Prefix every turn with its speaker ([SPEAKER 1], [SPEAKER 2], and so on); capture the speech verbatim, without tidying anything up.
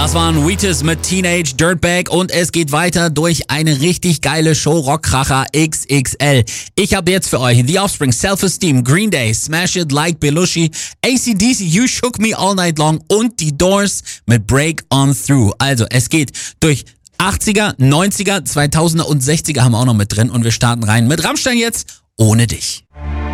[SPEAKER 1] Das waren Wheatus mit Teenage Dirtbag und es geht weiter durch eine richtig geile Show Rockkracher X X L. Ich habe jetzt für euch The Offspring, Self-Esteem, Green Day, Smash It Like Belushi, A C D C, You Shook Me All Night Long und die Doors mit Break On Through. Also es geht durch achtziger, neunziger, zweitausender und sechziger haben wir auch noch mit drin und wir starten rein mit Rammstein jetzt, Ohne dich.